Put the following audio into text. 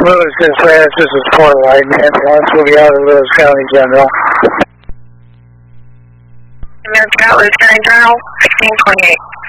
Lewis Dispatch, this is Portlight, ambulance will be out of Lewis County General. Ambulance out Lewis County General, 1628.